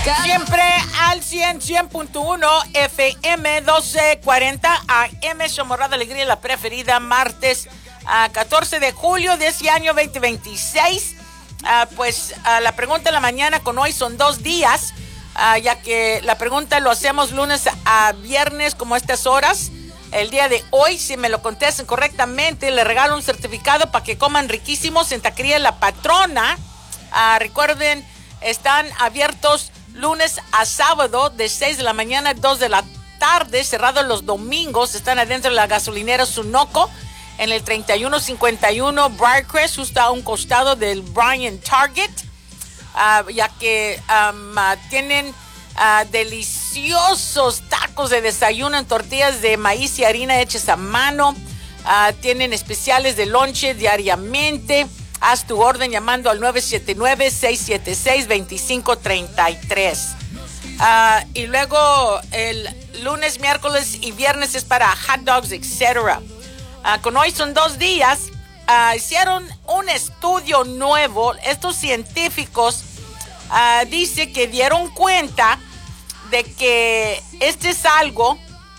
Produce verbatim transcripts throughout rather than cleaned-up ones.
Siempre al cien, cien punto uno F M doce cuarenta A M. Somos Radio Alegría, la preferida, martes a catorce de julio de este año veinte veintiséis. Uh, pues uh, la pregunta de la mañana con hoy son dos días, uh, ya que la pregunta lo hacemos lunes a viernes como estas horas. El día de hoy, si me lo contestan correctamente, le regalo un certificado para que coman riquísimos en Taquería La Patrona. Uh, recuerden, están abiertos lunes a sábado de seis de la mañana a dos de la tarde, cerrados los domingos. Están adentro de la gasolinera Sunoco en el treinta y uno cincuenta y uno Briarcrest, justo a un costado del Bryan Target, uh, ya que um, uh, tienen uh, deliciosos tacos de desayuno en tortillas de maíz y harina hechas a mano. Uh, tienen especiales de lonche diariamente. Haz tu orden llamando al nueve siete nueve, seis siete seis, dos cinco tres tres. Uh, y luego el lunes, miércoles y viernes es para hot dogs, etcétera. Uh, con hoy son dos días. Uh, hicieron un estudio nuevo. Estos científicos uh, dicen que dieron cuenta de que este es algo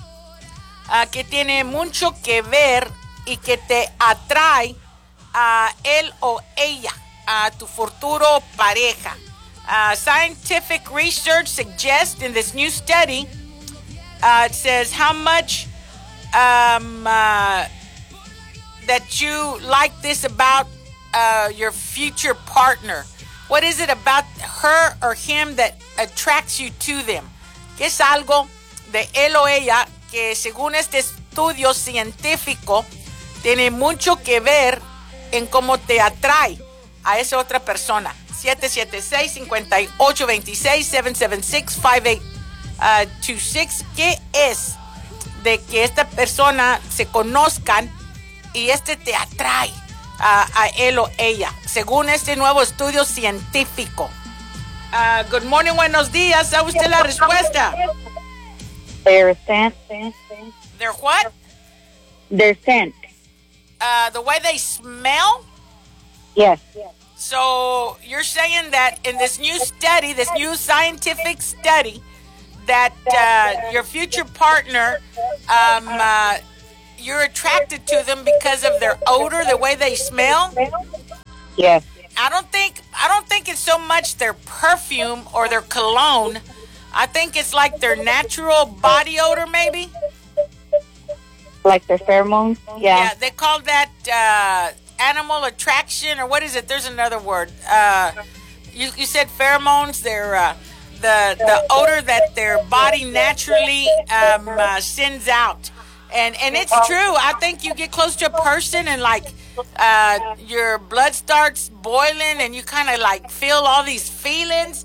uh, que tiene mucho que ver y que te atrae a él o ella, a tu futuro pareja. Uh, scientific research suggests in this new study, uh, it says how much um, uh, that you like this about uh, your future partner. What is it about her or him that attracts you to them? ¿Qué es algo de él o ella que, según este estudio científico, tiene mucho que ver en cómo te atrae a esa otra persona? siete siete seis, cinco ocho dos seis, siete siete seis, cinco ocho dos seis. ¿Qué es de que esta persona se conozcan y este te atrae a, a él o ella, según este nuevo estudio científico? Uh, good morning, buenos días. ¿Sabe usted la respuesta? Their scent. ¿Their what? Their scent. Uh, the way they smell? Yes. So you're saying that in this new study, this new scientific study, that uh, your future partner, um, uh, you're attracted to them because of their odor, the way they smell? Yes. I don't think I don't think it's so much their perfume or their cologne. I think it's like their natural body odor, maybe. Like their pheromones? Yeah. Yeah, they call that uh, animal attraction, or what is it? There's another word. Uh, you, you said pheromones. They're uh, the the odor that their body naturally um, uh, sends out, and and it's true. I think you get close to a person and like uh, your blood starts boiling, and you kind of like feel all these feelings.